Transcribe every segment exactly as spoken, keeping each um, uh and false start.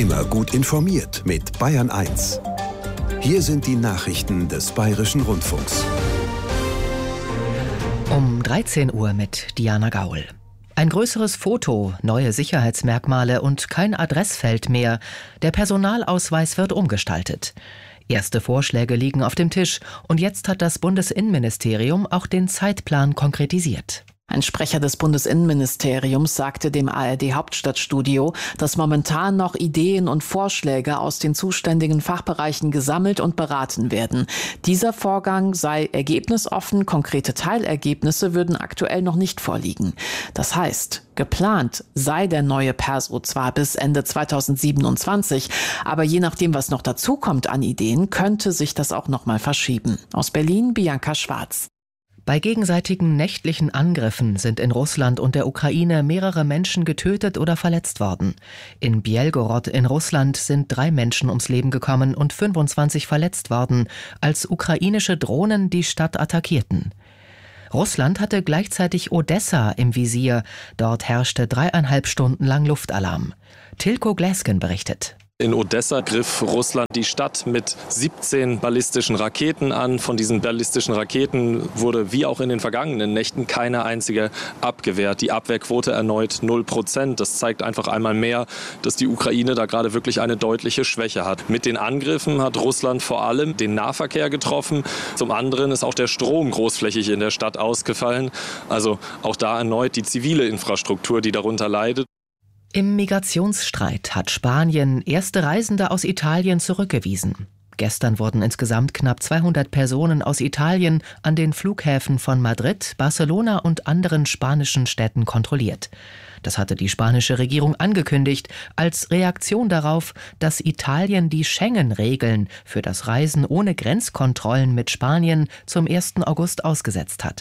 Immer gut informiert mit Bayern eins. Hier sind die Nachrichten des Bayerischen Rundfunks. Um dreizehn Uhr mit Diana Gaul. Ein größeres Foto, neue Sicherheitsmerkmale und kein Adressfeld mehr. Der Personalausweis wird umgestaltet. Erste Vorschläge liegen auf dem Tisch und jetzt hat das Bundesinnenministerium auch den Zeitplan konkretisiert. Ein Sprecher des Bundesinnenministeriums sagte dem A R D-Hauptstadtstudio, dass momentan noch Ideen und Vorschläge aus den zuständigen Fachbereichen gesammelt und beraten werden. Dieser Vorgang sei ergebnisoffen, konkrete Teilergebnisse würden aktuell noch nicht vorliegen. Das heißt, geplant sei der neue Perso zwar bis Ende zweitausendsiebenundzwanzig, aber je nachdem, was noch dazukommt an Ideen, könnte sich das auch noch mal verschieben. Aus Berlin, Bianca Schwarz. Bei gegenseitigen nächtlichen Angriffen sind in Russland und der Ukraine mehrere Menschen getötet oder verletzt worden. In Bjelgorod in Russland sind drei Menschen ums Leben gekommen und fünfundzwanzig verletzt worden, als ukrainische Drohnen die Stadt attackierten. Russland hatte gleichzeitig Odessa im Visier. Dort herrschte dreieinhalb Stunden lang Luftalarm. Tilko Gläsken berichtet. In Odessa griff Russland die Stadt mit siebzehn ballistischen Raketen an. Von diesen ballistischen Raketen wurde wie auch in den vergangenen Nächten keine einzige abgewehrt. Die Abwehrquote erneut null Prozent. Das zeigt einfach einmal mehr, dass die Ukraine da gerade wirklich eine deutliche Schwäche hat. Mit den Angriffen hat Russland vor allem den Nahverkehr getroffen. Zum anderen ist auch der Strom großflächig in der Stadt ausgefallen. Also auch da erneut die zivile Infrastruktur, die darunter leidet. Im Migrationsstreit hat Spanien erste Reisende aus Italien zurückgewiesen. Gestern wurden insgesamt knapp zweihundert Personen aus Italien an den Flughäfen von Madrid, Barcelona und anderen spanischen Städten kontrolliert. Das hatte die spanische Regierung angekündigt, als Reaktion darauf, dass Italien die Schengen-Regeln für das Reisen ohne Grenzkontrollen mit Spanien zum ersten August ausgesetzt hat.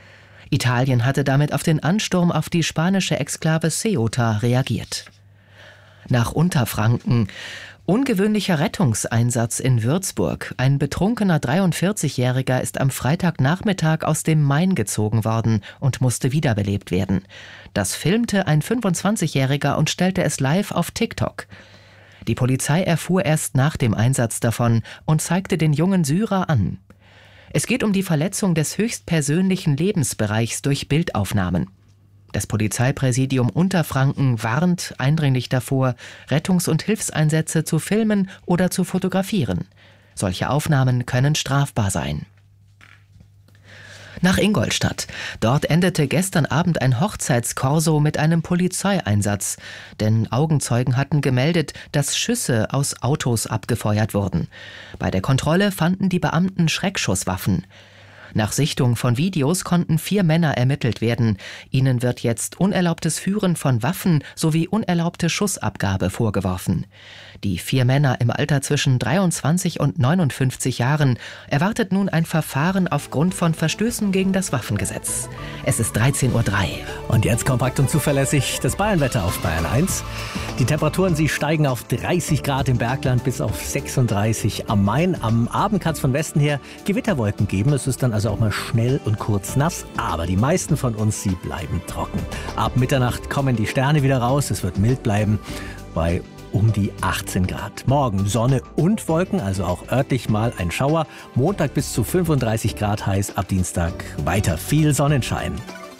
Italien hatte damit auf den Ansturm auf die spanische Exklave Ceuta reagiert. Nach Unterfranken. Ungewöhnlicher Rettungseinsatz in Würzburg. Ein betrunkener dreiundvierzigjähriger ist am Freitagnachmittag aus dem Main gezogen worden und musste wiederbelebt werden. Das filmte ein fünfundzwanzigjähriger und stellte es live auf TikTok. Die Polizei erfuhr erst nach dem Einsatz davon und zeigte den jungen Syrer an. Es geht um die Verletzung des höchstpersönlichen Lebensbereichs durch Bildaufnahmen. Das Polizeipräsidium Unterfranken warnt eindringlich davor, Rettungs- und Hilfseinsätze zu filmen oder zu fotografieren. Solche Aufnahmen können strafbar sein. Nach Ingolstadt. Dort endete gestern Abend ein Hochzeitskorso mit einem Polizeieinsatz. Denn Augenzeugen hatten gemeldet, dass Schüsse aus Autos abgefeuert wurden. Bei der Kontrolle fanden die Beamten Schreckschusswaffen. Nach Sichtung von Videos konnten vier Männer ermittelt werden. Ihnen wird jetzt unerlaubtes Führen von Waffen sowie unerlaubte Schussabgabe vorgeworfen. Die vier Männer im Alter zwischen dreiundzwanzig und neunundfünfzig Jahren erwartet nun ein Verfahren aufgrund von Verstößen gegen das Waffengesetz. Es ist dreizehn Uhr drei. Und jetzt kompakt und zuverlässig das Bayernwetter auf Bayern eins. Die Temperaturen, sie steigen auf dreißig Grad im Bergland bis auf sechsunddreißig am Main. Am Abend kann es von Westen her Gewitterwolken geben. Es ist dann also auch mal schnell und kurz nass, aber die meisten von uns, sie bleiben trocken. Ab Mitternacht kommen die Sterne wieder raus, es wird mild bleiben bei um die achtzehn Grad. Morgen Sonne und Wolken, also auch örtlich mal ein Schauer. Montag bis zu fünfunddreißig Grad heiß, ab Dienstag weiter viel Sonnenschein.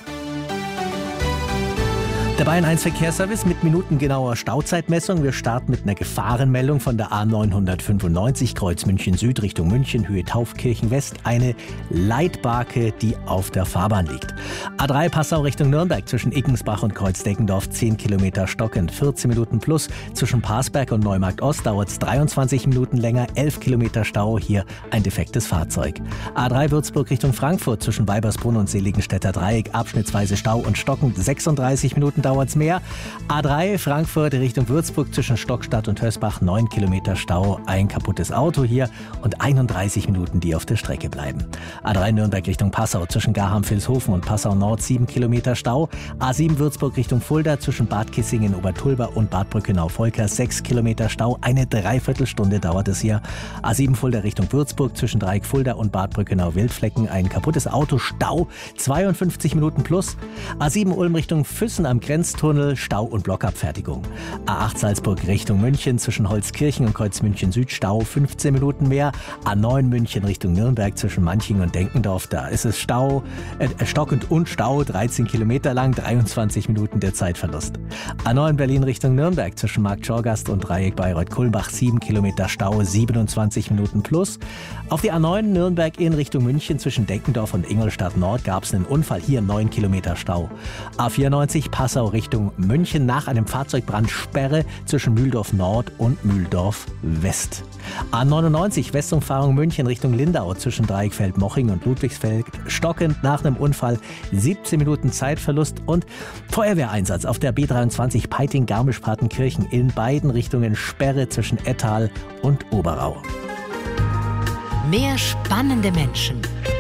Der Bayern eins Verkehrsservice mit minutengenauer Stauzeitmessung. Wir starten mit einer Gefahrenmeldung von der A neunhundertfünfundneunzig, Kreuz München Süd Richtung München, Höhe Taufkirchen West. Eine Leitbarke, die auf der Fahrbahn liegt. A drei Passau Richtung Nürnberg zwischen Iggensbach und Kreuz-Deckendorf zehn Kilometer stockend, vierzehn Minuten plus. Zwischen Parsberg und Neumarkt Ost dauert es dreiundzwanzig Minuten länger, elf Kilometer Stau, hier ein defektes Fahrzeug. A drei Würzburg Richtung Frankfurt zwischen Weibersbrunn und Seligenstädter Dreieck, abschnittsweise Stau und stockend, sechsunddreißig Minuten dauert es mehr. A drei Frankfurt Richtung Würzburg zwischen Stockstadt und Hösbach, neun Kilometer Stau, ein kaputtes Auto hier und einunddreißig Minuten, die auf der Strecke bleiben. A drei Nürnberg Richtung Passau zwischen Garham-Vilshofen und Passau Nord, sieben Kilometer Stau. A sieben Würzburg Richtung Fulda zwischen Bad Kissingen, Obertulba und Bad Brückenau-Volker, sechs Kilometer Stau, eine Dreiviertelstunde dauert es hier. A sieben Fulda Richtung Würzburg zwischen Dreieck Fulda und Bad Brückenau-Wildflecken, ein kaputtes Auto, Stau, zweiundfünfzig Minuten plus. A sieben Ulm Richtung Füssen am Grenztunnel, Stau und Blockabfertigung. A acht Salzburg Richtung München zwischen Holzkirchen und Kreuzmünchen Süd, Stau fünfzehn Minuten mehr. A neun München Richtung Nürnberg zwischen Manching und Denkendorf, da ist es Stau, äh, stockend und Stau, dreizehn Kilometer lang, dreiundzwanzig Minuten der Zeitverlust. A neun Berlin Richtung Nürnberg zwischen Markt Schorgast und Dreieck Bayreuth-Kulmbach, sieben Kilometer Stau, siebenundzwanzig Minuten plus. Auf die A neun Nürnberg in Richtung München zwischen Denkendorf und Ingolstadt Nord gab es einen Unfall, hier neun Kilometer Stau. A vierundneunzig Passau Richtung München nach einem Fahrzeugbrand Sperre zwischen Mühldorf Nord und Mühldorf West. A neunundneunzig Westumfahrung München Richtung Lindau zwischen Dreieckfeld-Moching und Ludwigsfeld stockend nach einem Unfall, siebzehn Minuten Zeitverlust und Feuerwehreinsatz auf der B dreiundzwanzig Peiting-Garmisch-Partenkirchen in beiden Richtungen Sperre zwischen Ettal und Oberau. Mehr spannende Menschen.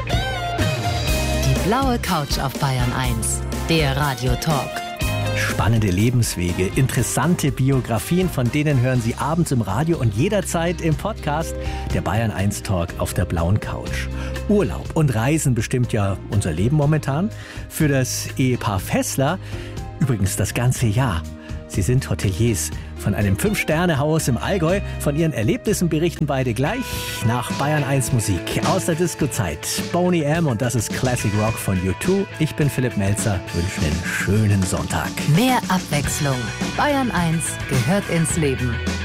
Die blaue Couch auf Bayern eins, der Radio-Talk. Spannende Lebenswege, interessante Biografien, von denen hören Sie abends im Radio und jederzeit im Podcast, der Bayern eins Talk auf der blauen Couch. Urlaub und Reisen bestimmt ja unser Leben momentan. Für das Ehepaar Fessler übrigens das ganze Jahr. Sie sind Hoteliers von einem Fünf-Sterne-Haus im Allgäu. Von ihren Erlebnissen berichten beide gleich nach Bayern eins Musik. Aus der Disco-Zeit Boney M. und das ist Classic Rock von U zwei. Ich bin Philipp Melzer, wünsche einen schönen Sonntag. Mehr Abwechslung. Bayern eins gehört ins Leben.